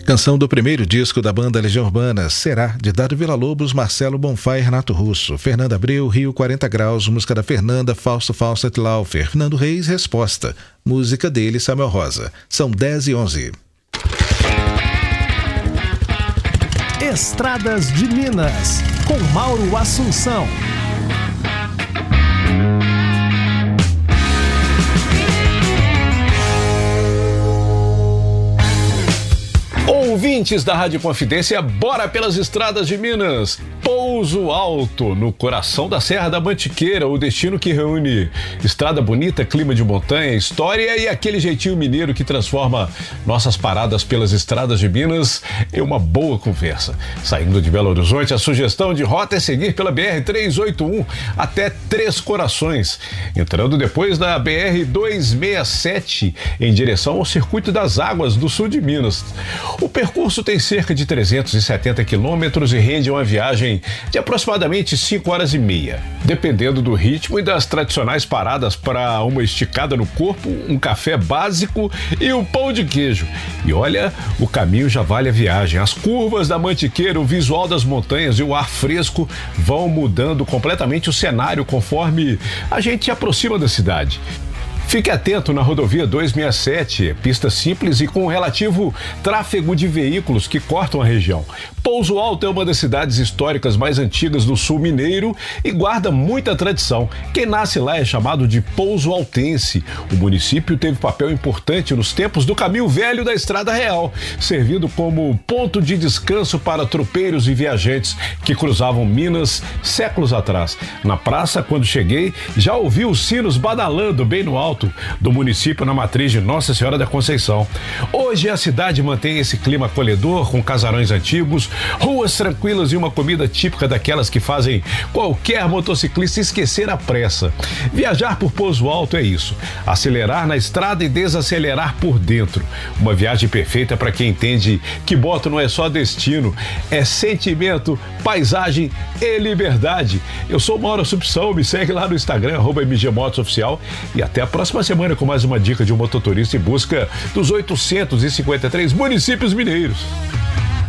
Canção do primeiro disco da banda Legião Urbana, Será, de Dado Villa-Lobos, Marcelo Bonfá e Renato Russo. Fernanda Abreu, Rio 40 Graus, música da Fernanda, Fausto Fawcett Laufer. Fernando Reis, Resposta, música dele, Samuel Rosa. São 10h11. Estradas de Minas, com Mauro Assunção. Ouvintes da Rádio Confidência, bora pelas estradas de Minas. Pouso Alto, no coração da Serra da Mantiqueira, o destino que reúne estrada bonita, clima de montanha, história e aquele jeitinho mineiro que transforma nossas paradas pelas estradas de Minas em uma boa conversa. Saindo de Belo Horizonte, a sugestão de rota é seguir pela BR-381 até Três Corações, entrando depois na BR-267 em direção ao Circuito das Águas do sul de Minas. O percurso tem cerca de 370 quilômetros e rende uma viagem de aproximadamente 5 horas e meia, dependendo do ritmo e das tradicionais paradas para uma esticada no corpo, um café básico e um pão de queijo. E olha, o caminho já vale a viagem. As curvas da Mantiqueira, o visual das montanhas e o ar fresco vão mudando completamente o cenário conforme a gente se aproxima da cidade. Fique atento na rodovia 267, pista simples e com relativo tráfego de veículos que cortam a região. Pouso Alto é uma das cidades históricas mais antigas do sul mineiro e guarda muita tradição. Quem nasce lá é chamado de Pouso Altense. O município teve papel importante nos tempos do Caminho Velho da Estrada Real, servindo como ponto de descanso para tropeiros e viajantes que cruzavam Minas séculos atrás. Na praça, quando cheguei, já ouvi os sinos badalando bem no alto do município na matriz de Nossa Senhora da Conceição. Hoje a cidade mantém esse clima acolhedor, com casarões antigos, ruas tranquilas e uma comida típica daquelas que fazem qualquer motociclista esquecer a pressa. Viajar por Pouso Alto é isso, acelerar na estrada e desacelerar por dentro. Uma viagem perfeita para quem entende que moto não é só destino, é sentimento, paisagem e liberdade. Eu sou o Mauro Assunção, me segue lá no Instagram, @mgmotosoficial, e até a próxima semana com mais uma dica de um mototurista em busca dos 853 municípios mineiros.